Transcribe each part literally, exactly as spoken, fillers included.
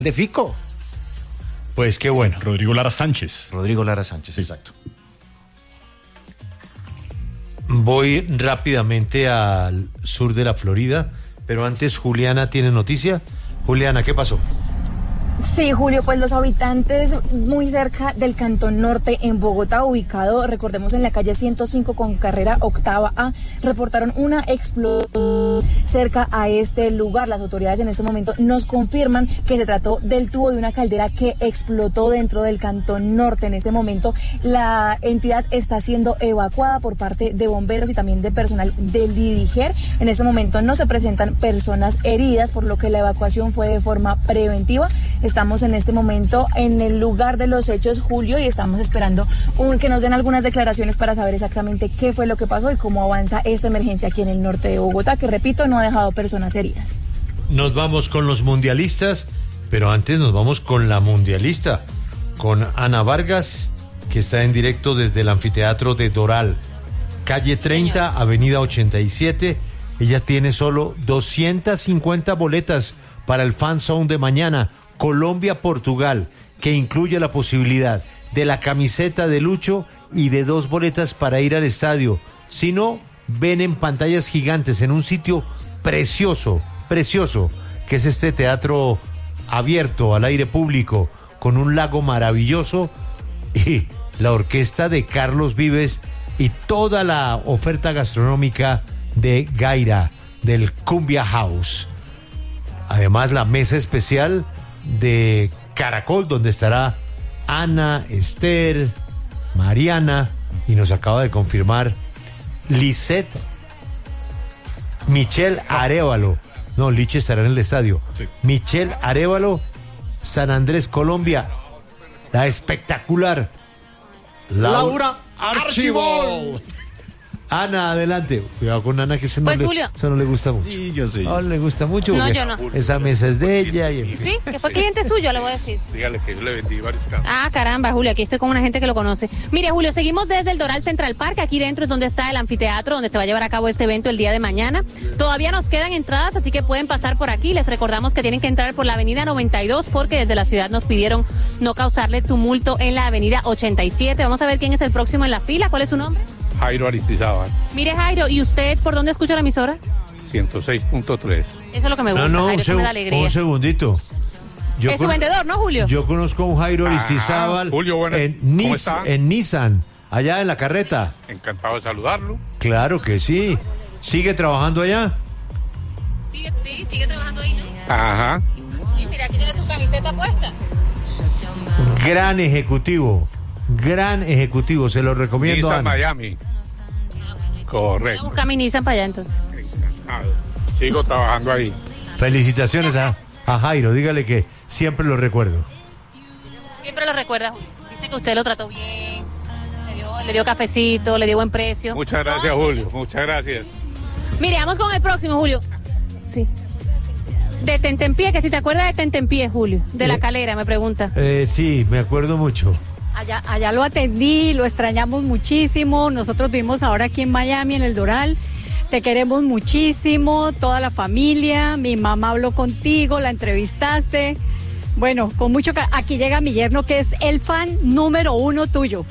de Fico. Pues qué bueno. Rodrigo Lara Sánchez. Rodrigo Lara Sánchez, exacto. Voy rápidamente al sur de la Florida, pero antes Juliana tiene noticia. Juliana, ¿qué pasó? Sí, Julio, pues los habitantes muy cerca del Cantón Norte en Bogotá, ubicado, recordemos, en la calle ciento cinco con carrera octava A, reportaron una explosión cerca a este lugar. Las autoridades en este momento nos confirman que se trató del tubo de una caldera que explotó dentro del Cantón Norte. En este momento la entidad está siendo evacuada por parte de bomberos y también de personal del Lidiger. En este momento no se presentan personas heridas, por lo que la evacuación fue de forma preventiva. Estamos en este momento en el lugar de los hechos, Julio, y estamos esperando un, que nos den algunas declaraciones para saber exactamente qué fue lo que pasó y cómo avanza esta emergencia aquí en el norte de Bogotá, que, repito, no ha dejado personas heridas. Nos vamos con los mundialistas, pero antes nos vamos con la mundialista, con Ana Vargas, que está en directo desde el anfiteatro de Doral, calle treinta, Señor. Avenida ochenta y siete. Ella tiene solo doscientas cincuenta boletas para el Fan Zone de mañana, Colombia-Portugal, que incluye la posibilidad de la camiseta de Lucho y de dos boletas para ir al estadio. Si no, ven en pantallas gigantes en un sitio precioso, precioso, que es este teatro abierto al aire público, con un lago maravilloso y la orquesta de Carlos Vives y toda la oferta gastronómica de Gaira, del Cumbia House. Además, la mesa especial de Caracol, donde estará Ana, Esther, Mariana, y nos acaba de confirmar Lisette, Michelle Arévalo. No, Liche estará en el estadio. Sí. Michelle Arévalo, San Andrés, Colombia. La espectacular Laura, Laura Archibol. Ana, adelante. Cuidado con Ana, que eso, pues, no, Julio. le, eso no le gusta mucho. Sí, yo sé. No le gusta mucho. No, yo no. Esa mesa es de ella. Y... Sí, que fue cliente suyo, le voy a decir. Dígale que yo le vendí varios carros. Ah, caramba, Julio, aquí estoy con una gente que lo conoce. Mire, Julio, seguimos desde el Doral Central Park. Aquí dentro es donde está el anfiteatro, donde se va a llevar a cabo este evento el día de mañana. Todavía nos quedan entradas, así que pueden pasar por aquí. Les recordamos que tienen que entrar por la avenida noventa y dos, porque desde la ciudad nos pidieron no causarle tumulto en la avenida ochenta y siete. Vamos a ver quién es el próximo en la fila. ¿Cuál es su nombre? Jairo Aristizábal. Mire, Jairo, ¿y usted por dónde escucha la emisora? ciento seis punto tres. Eso es lo que me gusta, no, no, Jairo, un eso me da alegría. Un segundito. Yo es con... su vendedor, ¿no, Julio? Yo conozco a un Jairo Aristizábal ah, Julio, bueno, en, Nis, en Nissan, allá en la carreta. Encantado de saludarlo. Claro que sí. ¿Sigue trabajando allá? Sigue, sí, sigue trabajando ahí, ¿no? Ajá. Y mira, aquí tiene su camiseta puesta. Gran ejecutivo. Gran ejecutivo, se lo recomiendo. Nissan Miami. Correcto. Busca mi Nissan para allá entonces. Encantado. Sigo trabajando ahí. Felicitaciones a, a Jairo, dígale que siempre lo recuerdo. Siempre lo recuerda. Dice que usted lo trató bien, le dio, le dio cafecito, le dio buen precio. Muchas gracias, Julio, muchas gracias. Mire, vamos con el próximo, Julio. Sí. De Tentempié, que si te acuerdas de Tentempié, Julio, de La Calera, me pregunta. Eh, sí, me acuerdo mucho. Allá, allá lo atendí, lo extrañamos muchísimo. Nosotros vivimos ahora aquí en Miami, en el Doral. Te queremos muchísimo, toda la familia. Mi mamá habló contigo, la entrevistaste. Bueno, con mucho ca- aquí llega mi yerno, que es el fan número uno tuyo.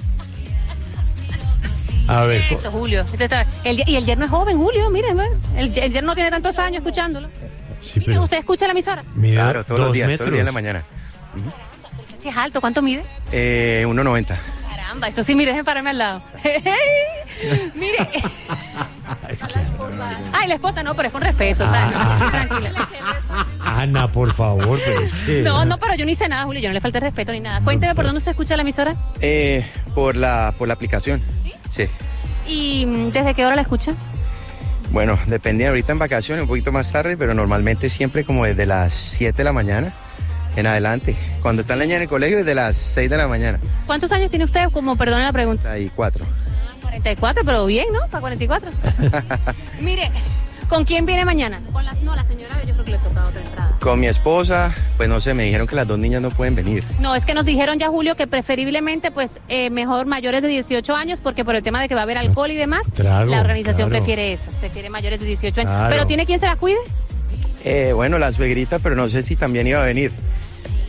A ver. Esto, Julio. El, y el yerno es joven, Julio, miren, el, el yerno no tiene tantos años escuchándolo. Sí, pero... ¿Usted escucha la emisora? Mira, claro, todos los días, metros. todos los días en la mañana. Uh-huh. Si es alto, ¿cuánto mide? Eh, uno noventa. Caramba, esto sí, mire, déjenme pararme al lado. Mire. Es que... Ay, la esposa no, pero es con respeto. Ah, no, tranquila. Ana, por favor, pero es que... No, no, pero yo no hice nada, Julio, yo no le falté respeto ni nada. Cuénteme, ¿por dónde usted escucha la emisora? Eh, por la, por la aplicación. ¿Sí? Sí. ¿Y desde qué hora la escucha? Bueno, depende ahorita en vacaciones, un poquito más tarde, pero normalmente siempre como desde las siete de la mañana en adelante. Cuando está en la niña en el colegio, desde las seis de la mañana. ¿Cuántos años tiene usted? Como, perdone la pregunta. cuarenta y cuatro. cuarenta y cuatro, pero bien, ¿no? Para cuarenta y cuatro. Mire, ¿con quién viene mañana? Con la, no, la señora, yo creo que le toca otra entrada. Con mi esposa, pues no sé, me dijeron que las dos niñas no pueden venir. No, es que nos dijeron ya, Julio, que preferiblemente, pues, eh, mejor mayores de dieciocho años, porque por el tema de que va a haber alcohol y demás, Trago, la organización claro. prefiere eso, prefiere mayores de dieciocho años. Claro. ¿Pero tiene quien se la cuide? Eh, bueno, la suegrita, pero no sé si también iba a venir.